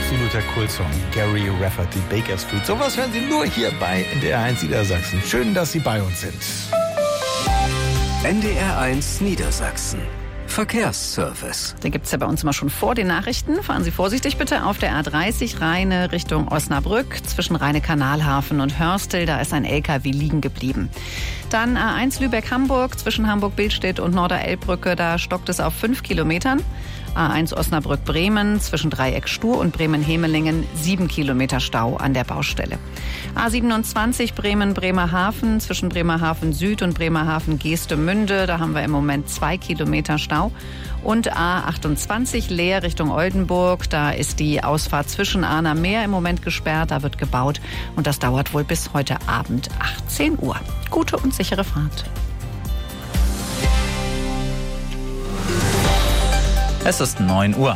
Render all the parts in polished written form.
absoluter Kultsong. Gary Rafferty, Baker Street. Sowas hören Sie nur hier bei NDR1 Niedersachsen. Schön, dass Sie bei uns sind. NDR1 Niedersachsen. Verkehrsservice. Den gibt's ja bei uns immer schon vor den Nachrichten. Fahren Sie vorsichtig bitte auf der A30 Rheine Richtung Osnabrück. Zwischen Rheine-Kanalhafen und Hörstel, da ist ein LKW liegen geblieben. Dann A1 Lübeck-Hamburg, zwischen Hamburg-Billstedt und Norderelbbrücke, da stockt es auf 5 Kilometern. A1 Osnabrück-Bremen, zwischen Dreieck-Stur und Bremen-Hemelingen, 7 Kilometer Stau an der Baustelle. A27 Bremen-Bremerhaven, zwischen Bremerhaven Süd und Bremerhaven-Geestemünde, da haben wir im Moment 2 Kilometer Stau. Und A28 Leer Richtung Oldenburg, da ist die Ausfahrt zwischen Ahn am Meer im Moment gesperrt, da wird gebaut und das dauert wohl bis heute Abend 18 Uhr. Gute und sichere Fahrt. Es ist 9 Uhr.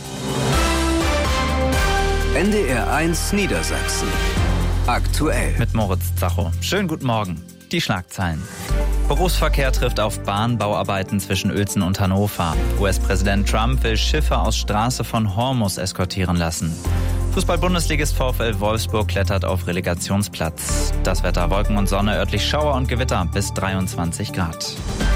NDR1 Niedersachsen. Aktuell. Mit Moritz Zacho. Schönen guten Morgen. Die Schlagzeilen. Berufsverkehr trifft auf Bahnbauarbeiten zwischen Uelzen und Hannover. US-Präsident Trump will Schiffe aus Straße von Hormuz eskortieren lassen. Fußball-Bundesligist VfL Wolfsburg klettert auf Relegationsplatz. Das Wetter: Wolken und Sonne, örtlich Schauer und Gewitter bis 23 Grad.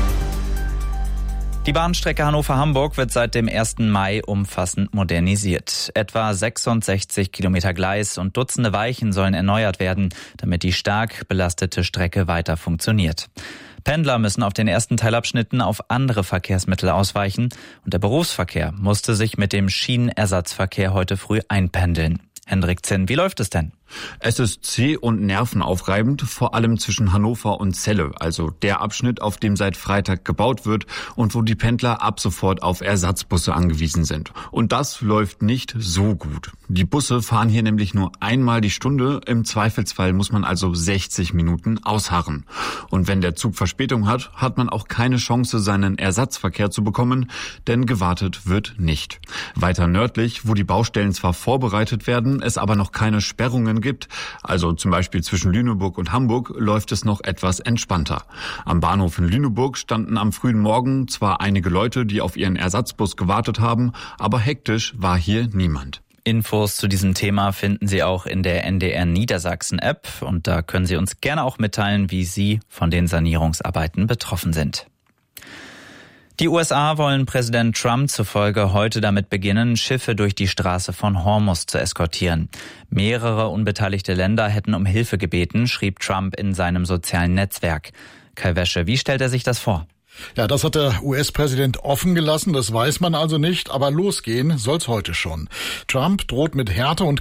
Die Bahnstrecke Hannover-Hamburg wird seit dem 1. Mai umfassend modernisiert. Etwa 66 Kilometer Gleis und Dutzende Weichen sollen erneuert werden, damit die stark belastete Strecke weiter funktioniert. Pendler müssen auf den ersten Teilabschnitten auf andere Verkehrsmittel ausweichen und der Berufsverkehr musste sich mit dem Schienenersatzverkehr heute früh einpendeln. Hendrik Zinn, wie läuft es denn? Es ist zäh und nervenaufreibend, vor allem zwischen Hannover und Celle, also der Abschnitt, auf dem seit Freitag gebaut wird und wo die Pendler ab sofort auf Ersatzbusse angewiesen sind. Und das läuft nicht so gut. Die Busse fahren hier nämlich nur einmal die Stunde, im Zweifelsfall muss man also 60 Minuten ausharren. Und wenn der Zug Verspätung hat, hat man auch keine Chance, seinen Ersatzverkehr zu bekommen, denn gewartet wird nicht. Weiter nördlich, wo die Baustellen zwar vorbereitet werden, es aber noch keine Sperrungen gibt, also zum Beispiel zwischen Lüneburg und Hamburg, läuft es noch etwas entspannter. Am Bahnhof in Lüneburg standen am frühen Morgen zwar einige Leute, die auf ihren Ersatzbus gewartet haben, aber hektisch war hier niemand. Infos zu diesem Thema finden Sie auch in der NDR Niedersachsen App und da können Sie uns gerne auch mitteilen, wie Sie von den Sanierungsarbeiten betroffen sind. Die USA wollen Präsident Trump zufolge heute damit beginnen, Schiffe durch die Straße von Hormuz zu eskortieren. Mehrere unbeteiligte Länder hätten um Hilfe gebeten, schrieb Trump in seinem sozialen Netzwerk. Kai Wäsche, wie stellt er sich das vor? Ja, das hat der US-Präsident offen gelassen, das weiß man also nicht, aber losgehen soll's heute schon. Trump droht mit Härte und